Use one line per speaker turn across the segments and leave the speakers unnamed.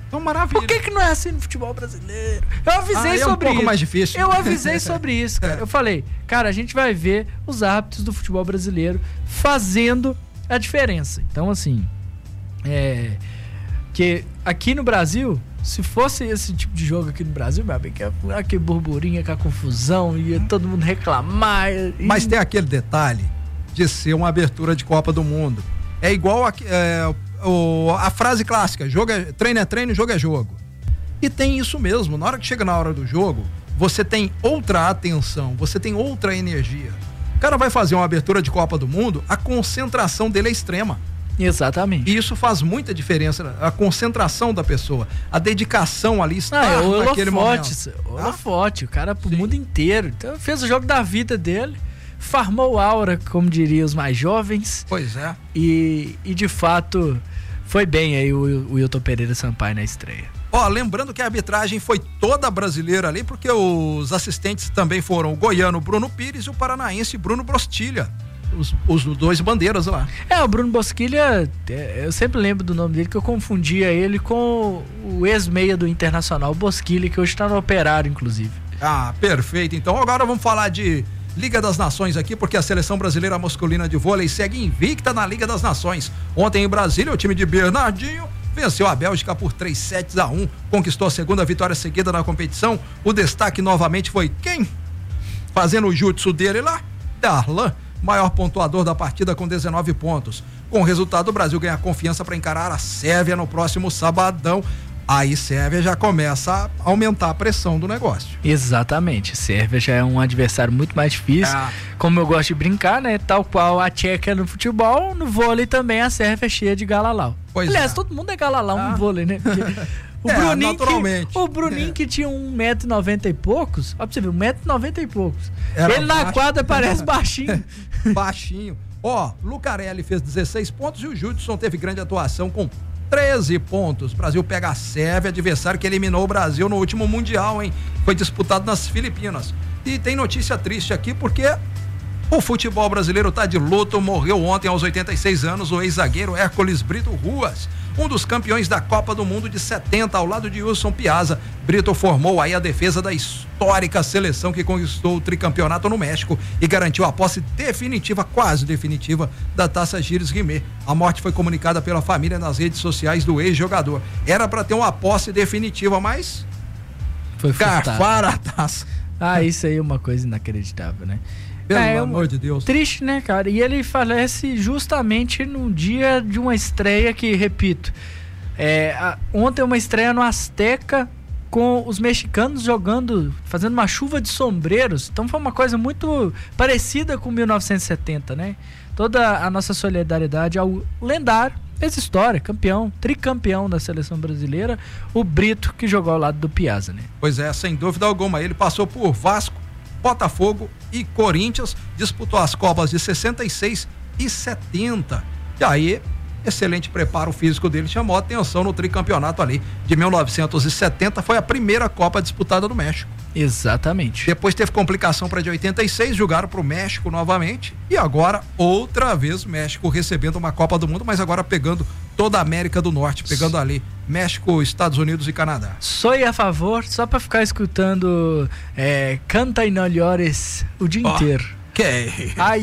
Então, maravilha.
Por que não é assim no futebol brasileiro? Eu avisei sobre isso. É
um pouco mais difícil.
Eu avisei sobre isso, cara. Eu falei, cara, a gente vai ver os árbitros do futebol brasileiro fazendo a diferença. Então, assim, que aqui no Brasil, se fosse esse tipo de jogo aqui no Brasil, meu amigo, que burburinho, que a confusão, ia todo mundo reclamar.
Mas tem aquele detalhe de ser uma abertura de Copa do Mundo. É igual a frase clássica, treino é treino, jogo é jogo. E tem isso mesmo, na hora que chega na hora do jogo, você tem outra atenção, você tem outra energia. O cara vai fazer uma abertura de Copa do Mundo, a concentração dele é extrema.
Exatamente.
E isso faz muita diferença, a concentração da pessoa, a dedicação ali, estar naquele momento.
O holofote, o cara pro mundo inteiro. Então fez o jogo da vida dele, farmou aura, como diriam os mais jovens.
Pois é.
E de fato, foi bem aí o Wilton Pereira Sampaio na estreia.
Lembrando que a arbitragem foi toda brasileira ali, porque os assistentes também foram o goiano Bruno Pires e o paranaense Bruno Brostilha. Os dois bandeiras lá.
O Bruno Bosquilha, eu sempre lembro do nome dele, que eu confundia ele com o ex-meia do Internacional, Bosquilha, que hoje está no Operário, inclusive.
Perfeito. Então agora vamos falar de Liga das Nações aqui, porque a seleção brasileira masculina de vôlei segue invicta na Liga das Nações. Ontem em Brasília, o time de Bernardinho venceu a Bélgica por 3-1, conquistou a segunda vitória seguida na competição. O destaque novamente foi quem? Fazendo o jutsu dele lá, Darlan, maior pontuador da partida com 19 pontos. Com o resultado, o Brasil ganha confiança para encarar a Sérvia no próximo sabadão. Aí Sérvia já começa a aumentar a pressão do negócio.
Exatamente, Sérvia já é um adversário muito mais difícil. Como eu gosto de brincar, né? Tal qual a Tcheca no futebol, no vôlei também a Sérvia é cheia de galalau. Aliás, todo mundo é galalau no vôlei, né? Porque o Bruninho que tinha 1,90m e poucos, ó pra você ver, 1,90m e poucos. Ele na quadra parece baixinho.
Baixinho. Lucarelli fez 16 pontos e o Judson teve grande atuação com 13 pontos. O Brasil pega a Sérvia, adversário que eliminou o Brasil no último Mundial, hein? Foi disputado nas Filipinas. E tem notícia triste aqui porque o futebol brasileiro tá de luto. Morreu ontem aos 86 anos o ex-zagueiro Hércules Brito Ruas, um dos campeões da Copa do Mundo de 70, ao lado de Wilson Piazza. Brito formou aí a defesa da histórica seleção que conquistou o tricampeonato no México e garantiu a posse definitiva, quase definitiva, da Taça Gilles Rimet. A morte foi comunicada pela família nas redes sociais do ex-jogador. Era para ter uma posse definitiva, mas
foi
garfar a taça.
Isso aí é uma coisa inacreditável, né?
Pelo amor de Deus.
Triste, né, cara? E ele falece justamente no dia de uma estreia que, repito, ontem uma estreia no Azteca com os mexicanos jogando, fazendo uma chuva de sombreros. Então foi uma coisa muito parecida com 1970, né? Toda a nossa solidariedade ao lendário, ex-história, campeão, tricampeão da seleção brasileira, o Brito, que jogou ao lado do Piazza, né?
Pois é, sem dúvida alguma. Ele passou por Vasco, Botafogo e Corinthians, disputou as Copas de 66 e 70. E aí, excelente preparo físico dele chamou a atenção no tricampeonato ali de 1970, foi a primeira Copa disputada no México.
Exatamente.
Depois teve complicação para de 86, jogaram para o México novamente e agora outra vez o México recebendo uma Copa do Mundo, mas agora pegando toda a América do Norte, pegando ali México, Estados Unidos e Canadá.
Sou a favor, só para ficar escutando Canta e Não Llores o dia inteiro. Ai.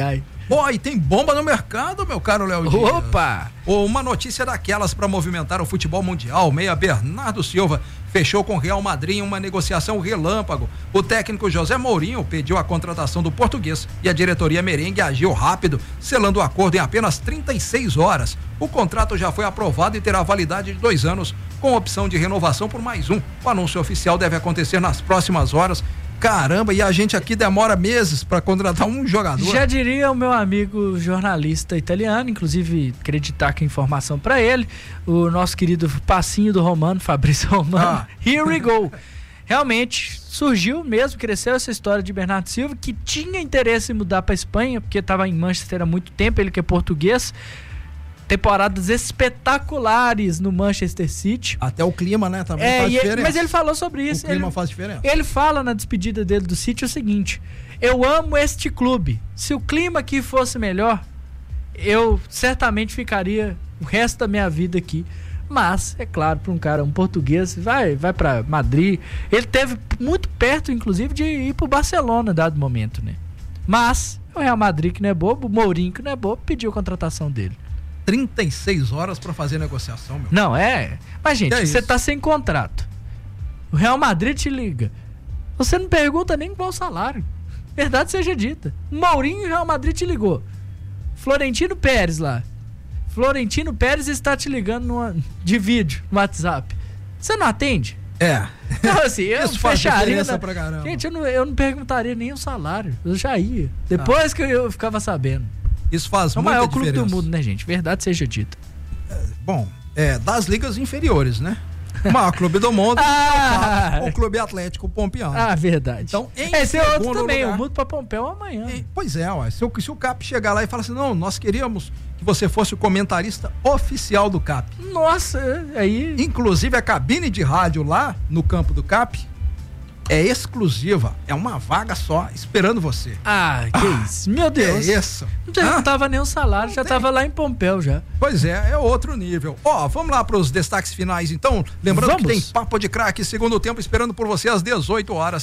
E tem bomba no mercado, meu caro Léo Dias.
Opa!
Uma notícia daquelas para movimentar o futebol mundial. O meia Bernardo Silva fechou com o Real Madrid em uma negociação relâmpago. O técnico José Mourinho pediu a contratação do português e a diretoria merengue agiu rápido, selando o acordo em apenas 36 horas. O contrato já foi aprovado e terá validade de 2 anos, com opção de renovação por mais um. O anúncio oficial deve acontecer nas próximas horas. Caramba, e a gente aqui demora meses para contratar um jogador.
Já diria o meu amigo jornalista italiano, inclusive acreditar que informação para ele, o nosso querido passinho do Romano, Fabrício Romano. Here we go. Realmente surgiu mesmo, cresceu essa história de Bernardo Silva, que tinha interesse em mudar para Espanha, porque estava em Manchester há muito tempo, ele que é português. Temporadas espetaculares no Manchester City.
Até o clima, né? Também faz diferença.
Mas ele falou sobre isso.
O clima faz diferença.
Ele fala na despedida dele do City o seguinte: eu amo este clube. Se o clima aqui fosse melhor, eu certamente ficaria o resto da minha vida aqui. Mas, é claro, para um português, vai para Madrid. Ele teve muito perto, inclusive, de ir para o Barcelona, dado momento, né? Mas, o Real Madrid, que não é bobo, o Mourinho, que não é bobo, pediu a contratação dele.
36 horas para fazer negociação, meu.
Não, Mas, gente, você tá sem contrato. O Real Madrid te liga. Você não pergunta nem qual o salário. Verdade seja dita. O Mourinho e o Real Madrid te ligou. Florentino Pérez lá. Florentino Pérez está te ligando de vídeo no WhatsApp. Você não atende? Então, assim, eu fecharia.
Pra caramba.
Gente, eu não perguntaria nem o salário. Eu já ia. Depois que eu ficava sabendo.
Isso faz
muita diferença. É o maior clube do mundo, né, gente? Verdade seja dita.
Das ligas inferiores, né? O maior clube do mundo o Clube Atlético Pompeano.
Verdade.
Então,
esse é outro também, eu mudo pra Pompeu amanhã.
Pois é, se o CAP chegar lá e falar assim, não, nós queríamos que você fosse o comentarista oficial do CAP.
Nossa, aí...
Inclusive a cabine de rádio lá no campo do CAP é exclusiva, é uma vaga só, esperando você.
Que isso, meu Deus.
É isso.
Não tava nem o salário, já tava lá em Pompeu já.
Pois é outro nível. Vamos lá para os destaques finais então, lembrando que tem Papo de Craque, segundo tempo, esperando por você às 18 horas.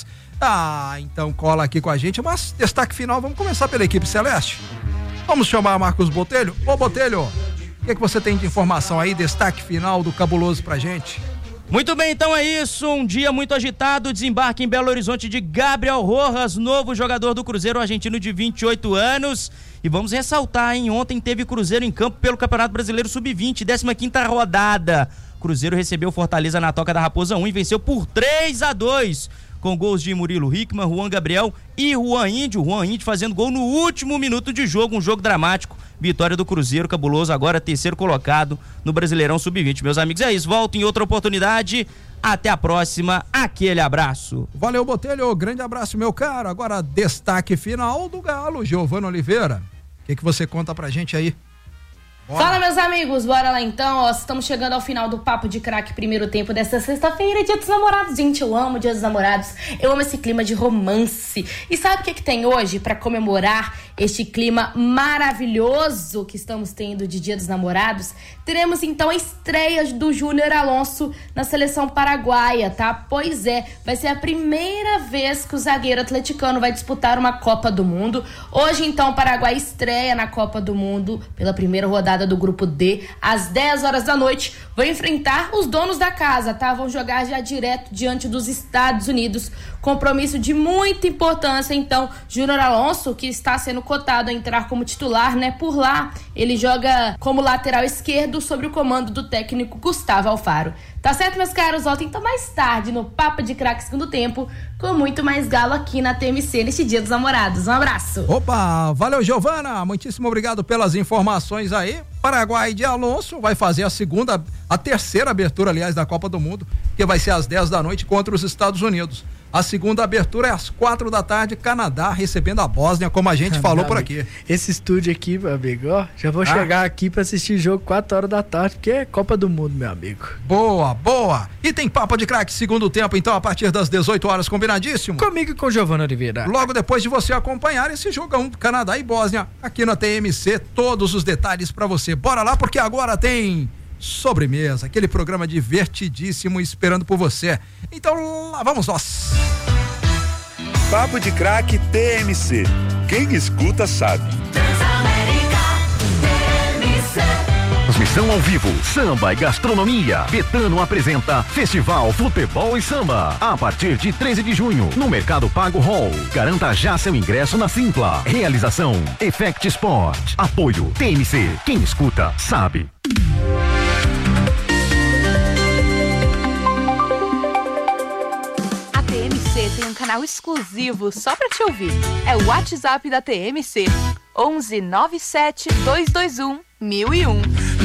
Então cola aqui com a gente, mas destaque final, vamos começar pela equipe celeste. Vamos chamar Marcos Botelho. Botelho, o que você tem de informação aí, destaque final do Cabuloso pra gente?
Muito bem, então é isso, um dia muito agitado, desembarque em Belo Horizonte de Gabriel Rojas, novo jogador do Cruzeiro, argentino de 28 anos, e vamos ressaltar, ontem teve Cruzeiro em campo pelo Campeonato Brasileiro Sub-20, 15ª rodada, Cruzeiro recebeu Fortaleza na Toca da Raposa 1 e venceu por 3-2, com gols de Murilo Hickman, Juan Gabriel e Juan Índio fazendo gol no último minuto de jogo, um jogo dramático, vitória do Cruzeiro, cabuloso, agora terceiro colocado no Brasileirão Sub-20. Meus amigos, é isso, volto em outra oportunidade, até a próxima, aquele abraço.
Valeu, Botelho, grande abraço, meu caro. Agora, destaque final do Galo, Giovana Oliveira, o que você conta pra gente aí?
Bora. Fala, meus amigos, bora lá então, estamos chegando ao final do Papo de Craque, primeiro tempo desta sexta-feira, Dia dos Namorados. Gente, eu amo Dia dos Namorados, eu amo esse clima de romance. E sabe o que tem hoje para comemorar este clima maravilhoso que estamos tendo de Dia dos Namorados? Teremos então a estreia do Júnior Alonso na seleção paraguaia, tá? Pois é, vai ser a primeira vez que o zagueiro atleticano vai disputar uma Copa do Mundo. Hoje então o Paraguai estreia na Copa do Mundo pela primeira rodada do grupo D, às 10 horas da noite, vão enfrentar os donos da casa, tá? Vão jogar já direto diante dos Estados Unidos, compromisso de muita importância. Então, Júnior Alonso, que está sendo cotado a entrar como titular, né? Por lá, ele joga como lateral esquerdo sob o comando do técnico Gustavo Alfaro. Tá certo, meus caros? Volta então mais tarde no Papo de Craque segundo tempo, com muito mais galo aqui na TMC neste Dia dos Namorados. Um abraço.
Opa, valeu, Giovana, muitíssimo obrigado pelas informações aí. Paraguai de Alonso vai fazer a terceira abertura, aliás, da Copa do Mundo, que vai ser às 10 da noite contra os Estados Unidos. A segunda abertura é às 4 da tarde, Canadá recebendo a Bósnia, como a gente falou por aqui.
Esse estúdio aqui, meu amigo, já vou chegar aqui pra assistir jogo 4 horas da tarde, porque é Copa do Mundo, meu amigo.
Boa. E tem Papo de Craque segundo tempo, então, a partir das 18 horas, combinadíssimo?
Comigo e com Giovana Oliveira.
Logo depois de você acompanhar esse jogão Canadá e Bósnia, aqui na TMC, todos os detalhes pra você. Bora lá, porque agora tem Sobremesa, aquele programa divertidíssimo esperando por você. Então lá vamos nós.
Papo de Craque TMC. Quem escuta sabe.
Transmissão ao vivo, samba e gastronomia. Betano apresenta Festival Futebol e Samba. A partir de 13 de junho, no Mercado Pago Hall. Garanta já seu ingresso na Simpla. Realização Effect Sport. Apoio TMC. Quem escuta sabe.
A TMC tem um canal exclusivo só pra te ouvir. É o WhatsApp da TMC. 11 97 221 1001.